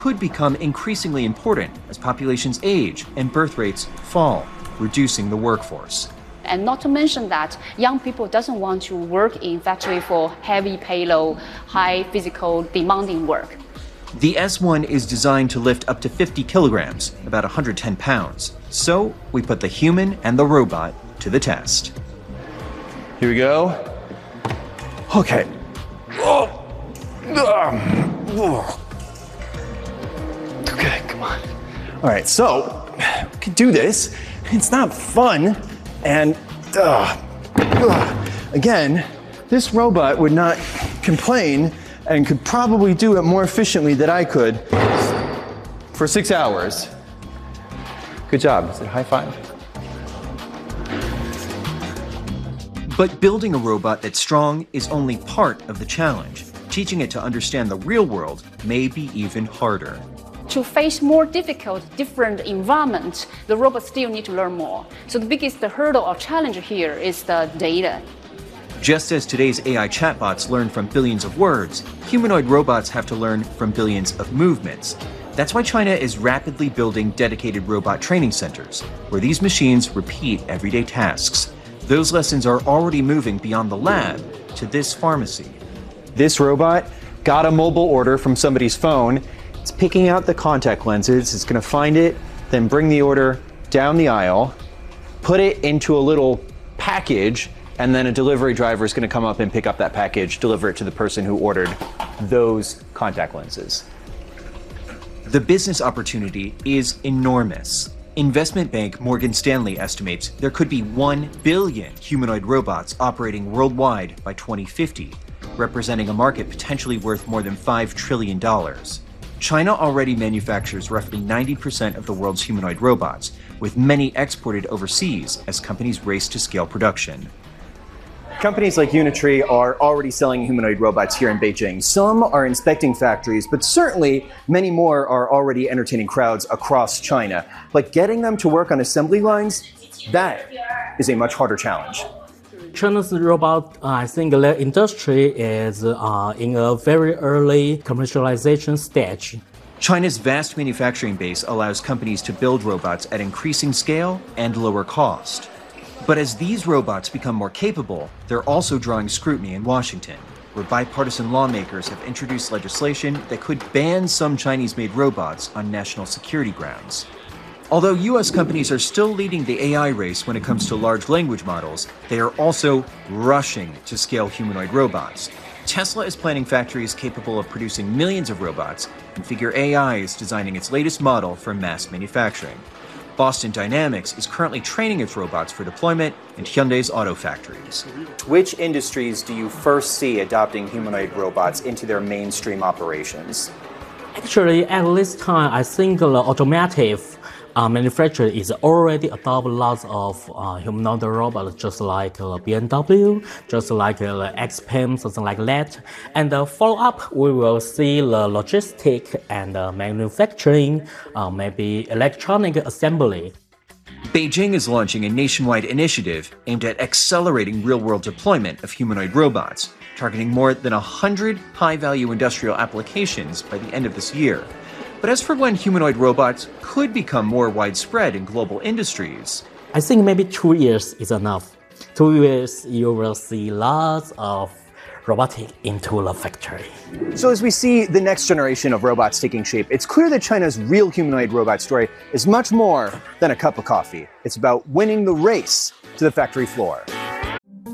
could become increasingly important as populations age and birth rates fall, reducing the workforce. And not to mention that young people doesn't want to work in factory for heavy payload, high physical demanding work. The S1 is designed to lift up to 50 kilograms, about 110 pounds. So we put the human and the robot to the test. Here we go. Okay. Okay, come on. All right, so we can do this. It's not fun. And again, this robot would not complain and could probably do it more efficiently than I could for 6 hours. Good job. Is it a high five? But building a robot that's strong is only part of the challenge. Teaching it to understand the real world may be even harder. To face more difficult, different environments, the robots still need to learn more. So the biggest hurdle or challenge here is the data. Just as today's AI chatbots learn from billions of words, humanoid robots have to learn from billions of movements. That's why China is rapidly building dedicated robot training centers, where these machines repeat everyday tasks. Those lessons are already moving beyond the lab to this pharmacy. This robot got a mobile order from somebody's phone. It's picking out the contact lenses, it's gonna find it, then bring the order down the aisle, put it into a little package, and then a delivery driver is gonna come up and pick up that package, deliver it to the person who ordered those contact lenses. The business opportunity is enormous. Investment bank Morgan Stanley estimates there could be 1 billion humanoid robots operating worldwide by 2050, representing a market potentially worth more than $5 trillion. China already manufactures roughly 90% of the world's humanoid robots, with many exported overseas as companies race to scale production. Companies like Unitree are already selling humanoid robots here in Beijing. Some are inspecting factories, but certainly many more are already entertaining crowds across China. But getting them to work on assembly lines, that is a much harder challenge. China's robot, I think the industry is in a very early commercialization stage. China's vast manufacturing base allows companies to build robots at increasing scale and lower cost. But as these robots become more capable, they're also drawing scrutiny in Washington, where bipartisan lawmakers have introduced legislation that could ban some Chinese-made robots on national security grounds. Although US companies are still leading the AI race when it comes to large language models, they are also rushing to scale humanoid robots. Tesla is planning factories capable of producing millions of robots, and Figure AI is designing its latest model for mass manufacturing. Boston Dynamics is currently training its robots for deployment in Hyundai's auto factories. Which industries do you first see adopting humanoid robots into their mainstream operations? Actually, at this time, I think the automotive manufacturer is already adopting lots of humanoid robots, just like BMW, just like XPeng, something like that. And follow-up, we will see the logistic and manufacturing, maybe electronic assembly. Beijing is launching a nationwide initiative aimed at accelerating real-world deployment of humanoid robots, targeting more than 100 high-value industrial applications by the end of this year. But as for when humanoid robots could become more widespread in global industries, I think maybe 2 years is enough. 2 years, you will see lots of robotic into the factory. So as we see the next generation of robots taking shape, it's clear that China's real humanoid robot story is much more than a cup of coffee. It's about winning the race to the factory floor.